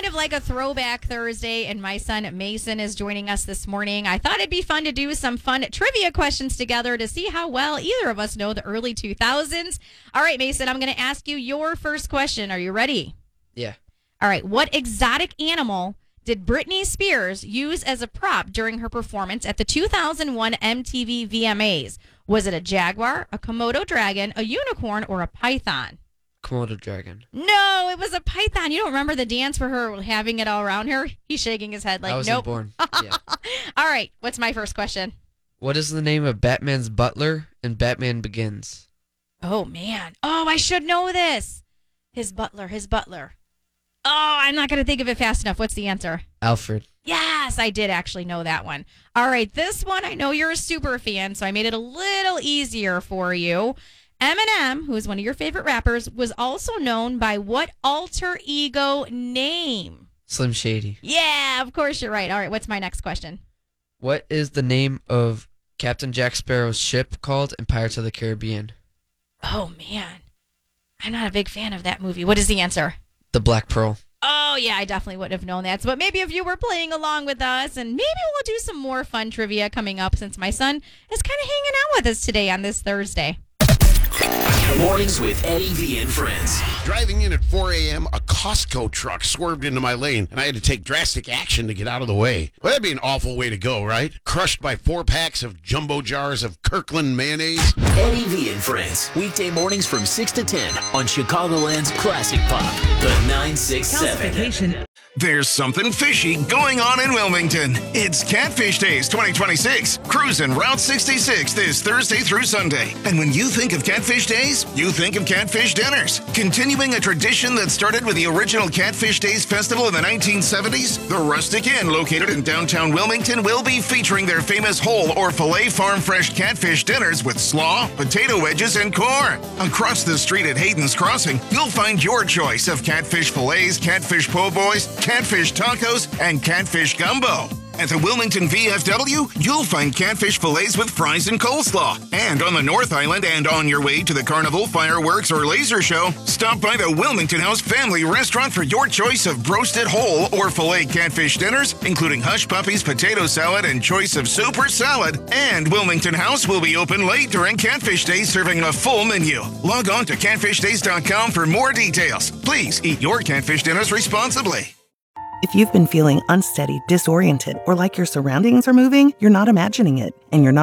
of like a throwback Thursday, and my son Mason is joining us this morning. I thought it'd be fun to do some fun trivia questions together to see how well either of us know the early 2000s. All right, Mason, I'm going to ask you your first question. Are you ready? Yeah. All right. What exotic animal did Britney Spears use as a prop during her performance at the 2001 MTV VMAs? Was it a jaguar, a Komodo dragon, a unicorn, or a python? Komodo dragon. No, it was a python. You don't remember the dance for her having it all around her? He's shaking his head like, I wasn't nope. born. Yeah. All right. What's my first question? What is the name of Batman's butler in Batman Begins? Oh, man. Oh, I should know this. His butler. Oh, I'm not going to think of it fast enough. What's the answer? Alfred. Yes, I did actually know that one. All right, this one, I know you're a super fan, so I made it a little easier for you. Eminem, who is one of your favorite rappers, was also known by what alter ego name? Slim Shady. Yeah, of course you're right. All right, what's my next question? What is the name of Captain Jack Sparrow's ship called in Pirates of the Caribbean? Oh, man. I'm not a big fan of that movie. What is the answer? The Black Pearl. Oh, yeah, I definitely would have known that. But maybe if you were playing along with us, and maybe we'll do some more fun trivia coming up since my son is kind of hanging out with us today on this Thursday. Mornings with Eddie V and friends. Driving in at 4 a.m., a Costco truck swerved into my lane, and I had to take drastic action to get out of the way. Well, that'd be an awful way to go, right? Crushed by 4 packs of jumbo jars of Kirkland mayonnaise. Eddie V and friends. Weekday mornings from 6 to 10 on Chicagoland's Classic Pop, the 967. There's something fishy going on in Wilmington. It's Catfish Days 2026. Cruising Route 66 this Thursday through Sunday. And when you think of Catfish Days, you think of catfish dinners. Continuing a tradition that started with the original Catfish Days Festival in the 1970s, the Rustic Inn, located in downtown Wilmington, will be featuring their famous whole or filet farm fresh catfish dinners with slaw, potato wedges, and core. Across the street at Hayden's Crossing, you'll find your choice of catfish fillets, catfish po' boys, catfish tacos, and catfish gumbo. At the Wilmington VFW, you'll find catfish fillets with fries and coleslaw. And on the North Island and on your way to the carnival, fireworks, or laser show, stop by the Wilmington House Family Restaurant for your choice of roasted whole or filet catfish dinners, including Hush Puppies, potato salad, and choice of soup or salad. And Wilmington House will be open late during Catfish Days, serving a full menu. Log on to catfishdays.com for more details. Please eat your catfish dinners responsibly. If you've been feeling unsteady, disoriented, or like your surroundings are moving, you're not imagining it, and you're not